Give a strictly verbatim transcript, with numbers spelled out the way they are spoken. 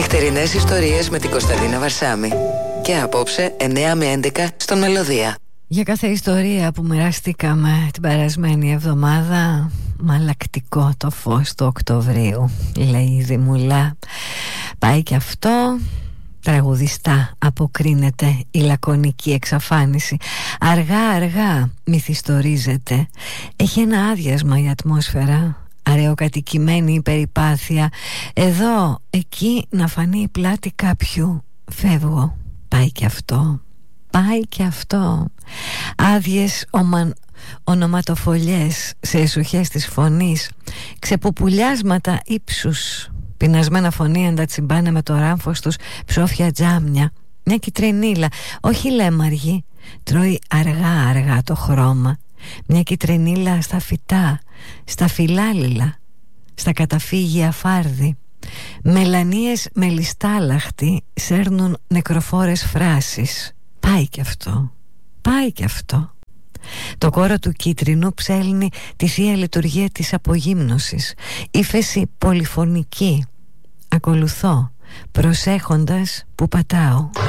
Νυχτερινές ιστορίες με την Κωνσταντίνα Βαρσάμη. Και απόψε εννιά με έντεκα στον Μελωδία. Για κάθε ιστορία που μοιραστήκαμε την περασμένη εβδομάδα, μαλακτικό το φως του Οκτωβρίου, λέει η Δημουλά. Πάει και αυτό. Τραγουδιστά αποκρίνεται η λακωνική εξαφάνιση. Αργά αργά μυθιστορίζεται. Έχει ένα άδειασμα η ατμόσφαιρα, αραιοκατοικημένη η περιπάθεια. Εδώ, εκεί να φανεί η πλάτη κάποιου. Φεύγω. Πάει και αυτό. Πάει και αυτό. Άδειες ομαν... ονοματοφολιές σε εσοχές της φωνής, ξεπουπουλιάσματα ύψους, πεινασμένα φωνήεντα τσιμπάνε με το ράμφος τους ψόφια τζάμια. Μια κυτρινίλα, όχι λέμαργη, τρώει αργά αργά το χρώμα. Μια κυτρινίλα στα φυτά, στα φιλάλιλα, στα καταφύγια φάρδι. Μελανίες με λιστάλαχτη σέρνουν νεκροφόρες φράσεις. Πάει κι αυτό. Πάει κι αυτό. Το κόρο του κίτρινου ψέλνει τη θεία λειτουργία της απογύμνωσης. Ύφεση πολυφωνική. Ακολουθώ, προσέχοντας που πατάω.